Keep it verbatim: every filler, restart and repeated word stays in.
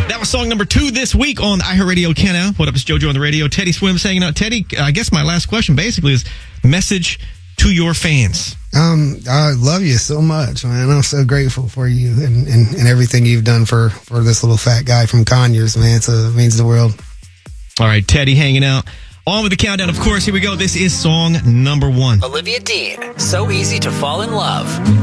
That was song number two this week on the iHeartRadio Countdown. What up, it's JoJo on the radio. Teddy Swims hanging out. Teddy, I guess my last question basically is message to your fans. Um, I love you so much, man. I'm so grateful for you and, and, and everything you've done for, for this little fat guy from Conyers, man. So it means the world. All right, Teddy hanging out. On with the countdown, of course. Here we go. This is song number one. Olivia Dean, So Easy to Fall in Love.